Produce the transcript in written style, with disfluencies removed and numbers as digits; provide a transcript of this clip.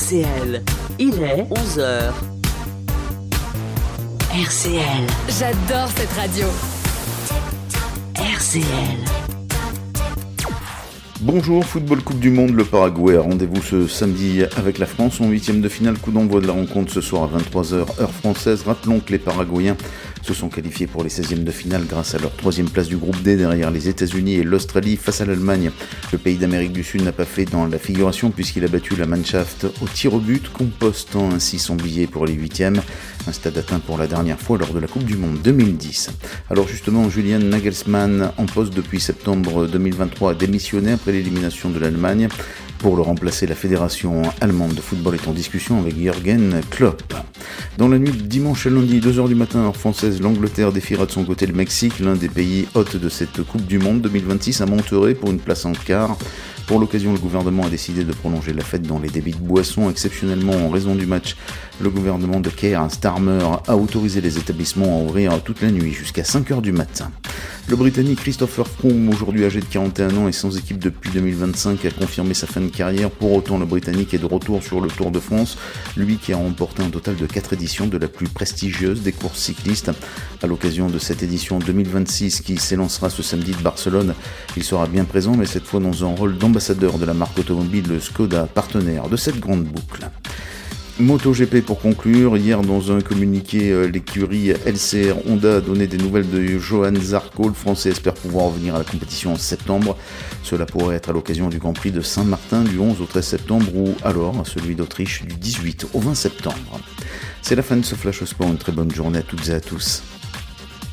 RCL. Il est 11h. RCL. J'adore cette radio. RCL. Bonjour, Football Coupe du Monde, le Paraguay a rendez-vous ce samedi avec la France en 8e de finale. Coup d'envoi de la rencontre ce soir à 23h heure française. Rappelons que les Paraguayens se sont qualifiés pour les 16e de finale grâce à leur 3e place du groupe D derrière les États-Unis et l'Australie face à l'Allemagne. Le pays d'Amérique du Sud n'a pas fait dans la figuration puisqu'il a battu la Mannschaft au tir au but, compostant ainsi son billet pour les 8e, un stade atteint pour la dernière fois lors de la Coupe du Monde 2010. Alors justement, Julian Nagelsmann, en poste depuis septembre 2023, a démissionné après l'élimination de l'Allemagne. Pour le remplacer, la fédération allemande de football est en discussion avec Jürgen Klopp. Dans la nuit de dimanche à lundi, 2h du matin, heure française, l'Angleterre défiera de son côté le Mexique, l'un des pays hôtes de cette Coupe du Monde 2026 à Monterrey pour une place en quart. Pour l'occasion, le gouvernement a décidé de prolonger la fête dans les débits de boissons. Exceptionnellement, en raison du match, le gouvernement de Keir Starmer a autorisé les établissements à ouvrir toute la nuit jusqu'à 5h du matin. Le Britannique Christopher Froome, aujourd'hui âgé de 41 ans et sans équipe depuis 2025, a confirmé sa fin de carrière. Pour autant, le Britannique est de retour sur le Tour de France, lui qui a remporté un total de 4 éditions de la plus prestigieuse des courses cyclistes. À l'occasion de cette édition 2026 qui s'élancera ce samedi de Barcelone, il sera bien présent, mais cette fois dans un rôle d'ambassadeur de la marque automobile Skoda, partenaire de cette grande boucle. MotoGP pour conclure, hier dans un communiqué, l'écurie LCR Honda a donné des nouvelles de Johann Zarco. Le Français espère pouvoir revenir à la compétition en septembre. Cela pourrait être à l'occasion du Grand Prix de Saint-Martin du 11 au 13 septembre ou alors celui d'Autriche du 18 au 20 septembre. C'est la fin de ce Flash au Sport, une très bonne journée à toutes et à tous.